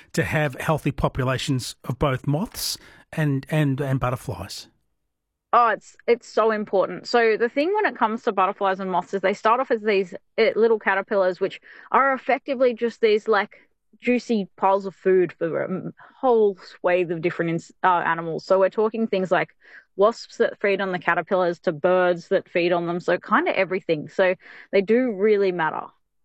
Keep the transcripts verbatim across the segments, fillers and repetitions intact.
to have healthy populations of both moths and, and, and butterflies? Oh, it's it's so important. So the thing when it comes to butterflies and moths is they start off as these uh, little caterpillars, which are effectively just these like juicy piles of food for a whole swathe of different ins- uh, animals. So we're talking things like wasps that feed on the caterpillars to birds that feed on them. So kind of everything. So they do really matter.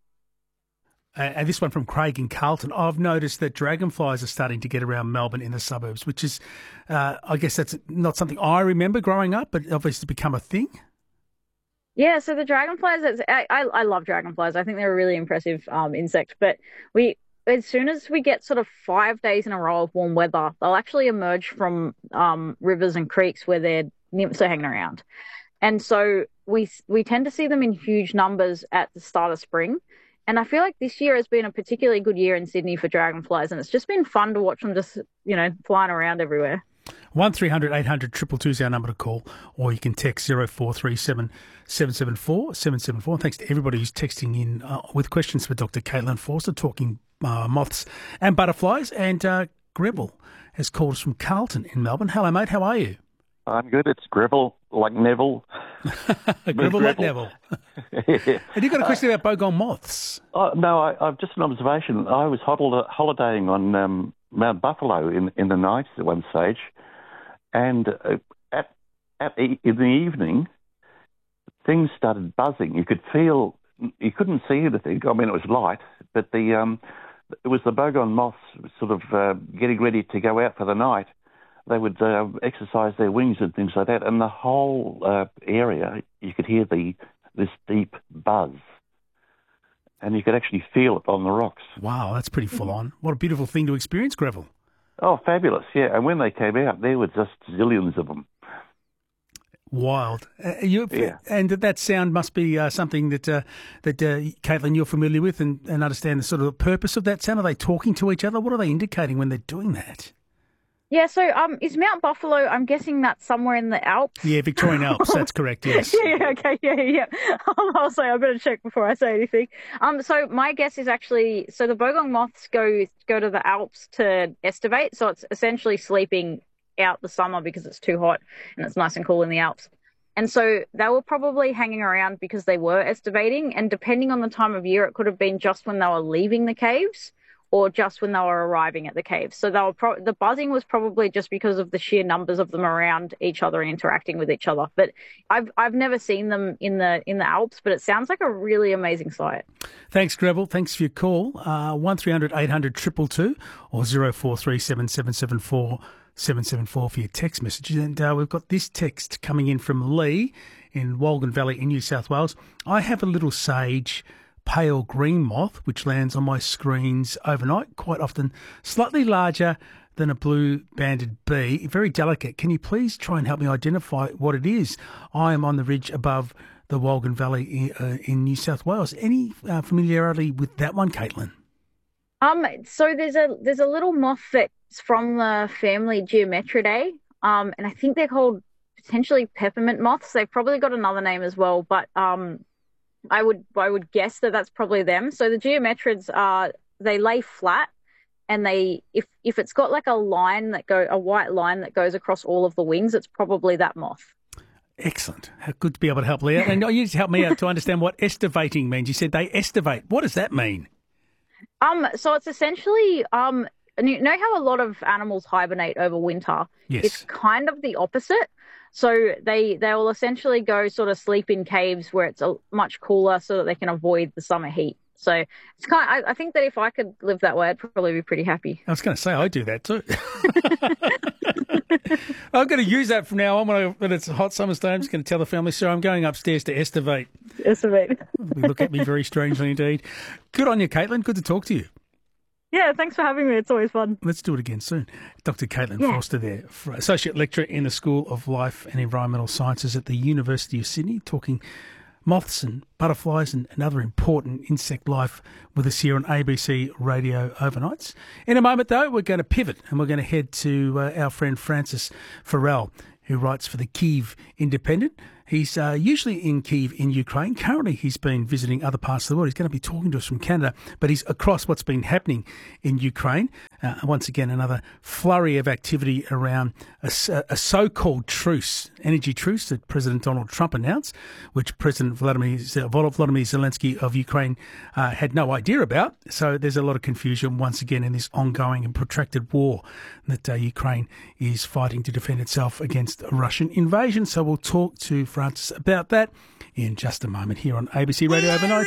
Uh, and this one from Craig in Carlton. I've noticed that dragonflies are starting to get around Melbourne in the suburbs, which is, uh, I guess that's not something I remember growing up, but obviously become a thing. Yeah, so the dragonflies, it's, I, I I love dragonflies. I think they're a really impressive um, insect. But we, as soon as we get sort of five days in a row of warm weather, they'll actually emerge from um, rivers and creeks where their nymphs are hanging around. And so we we tend to see them in huge numbers at the start of spring. And I feel like this year has been a particularly good year in Sydney for dragonflies, and it's just been fun to watch them just, you know, flying around everywhere. one three hundred eight hundred two two two is our number to call, or you can text zero four three seven seven seven four seven seven four. Thanks to everybody who's texting in uh, with questions for Doctor Caitlin Forster, talking uh, moths and butterflies. And uh, Greville has called us from Carlton in Melbourne. Hello, mate. How are you? I'm good. It's Greville, like Neville. Greville like Neville. Yeah. And you've got a question about bogong moths. Oh, no, I, I've just an observation. I was hol- holidaying on um, Mount Buffalo in, in the night at one stage, and uh, at, at e- in the evening, things started buzzing. You could feel, you couldn't see anything. I mean, it was light, but the um, it was the bogong moths sort of uh, getting ready to go out for the night. They would uh, exercise their wings and things like that, and the whole uh, area, you could hear the this deep buzz, and you could actually feel it on the rocks. Wow, that's pretty full on. What a beautiful thing to experience, Greville. Oh, fabulous, yeah. And when they came out, there were just zillions of them. Wild. Uh, you, Yeah. And that sound must be uh, something that, uh, that uh, Caitlin, you're familiar with and, and understand the sort of purpose of that sound. Are they talking to each other? What are they indicating when they're doing that? Yeah, so um, is Mount Buffalo, I'm guessing that's somewhere in the Alps? Yeah, Victorian Alps, that's correct, yes. yeah, okay, yeah, yeah. Um, I'll say, I better check before I say anything. Um, so my guess is actually, so the bogong moths go go to the Alps to estivate, so it's essentially sleeping out the summer because it's too hot and it's nice and cool in the Alps. And so they were probably hanging around because they were estivating, and depending on the time of year, it could have been just when they were leaving the caves, or just when they were arriving at the caves. So they were pro- the buzzing was probably just because of the sheer numbers of them around each other and interacting with each other. But I've I've never seen them in the in the Alps, but it sounds like a really amazing sight. Thanks, Greville. Thanks for your call. Uh, one three hundred eight hundred two two two or zero four three seven seven seven four seven seven four for your text messages. And uh, we've got this text coming in from Lee in Walgan Valley in New South Wales. I have a little sage pale green moth which lands on my screens overnight, quite often slightly larger than a blue banded bee, very delicate. Can you please try and help me identify what it is? I am on the ridge above the Walgan Valley in, uh, in New South Wales. Any uh, familiarity with that one, Caitlin? Um, so there's a there's a little moth that's from the family Geometridae, um, and I think they're called potentially peppermint moths. They've probably got another name as well, but um. I would I would guess that that's probably them. So the geometrids are they lay flat, and they if if it's got like a line that go a white line that goes across all of the wings, it's probably that moth. Excellent. How good to be able to help Leah. And you just help me out to understand what estivating means. You said they estivate. What does that mean? Um, so it's essentially um, you know how a lot of animals hibernate over winter. Yes. It's kind of the opposite. So they they will essentially go sort of sleep in caves where it's a, much cooler so that they can avoid the summer heat. So it's kind of, I, I think that if I could live that way, I'd probably be pretty happy. I was going to say, I do that too. I'm going to use that from now on when, I, when it's a hot summer's day. I'm just going to tell the family, so I'm going upstairs to estivate. Estivate. They look at me very strangely indeed. Good on you, Caitlin. Good to talk to you. Yeah, thanks for having me. It's always fun. Let's do it again soon. Doctor Caitlin yeah. Forster there, Associate Lecturer in the School of Life and Environmental Sciences at the University of Sydney, talking moths and butterflies and, and other important insect life with us here on A B C Radio Overnights. In a moment, though, we're going to pivot and we're going to head to uh, our friend Francis Farrell, who writes for the Kiev Independent, He's uh, usually in Kyiv in Ukraine. Currently, he's been visiting other parts of the world. He's going to be talking to us from Canada, but he's across what's been happening in Ukraine. Uh, once again, another flurry of activity around a, a so-called truce, energy truce that President Donald Trump announced, which President Vladimir, Volodymyr Zelensky of Ukraine uh, had no idea about. So there's a lot of confusion once again in this ongoing and protracted war that uh, Ukraine is fighting to defend itself against a Russian invasion. So we'll talk to Francis about that in just a moment here on A B C Radio Overnight.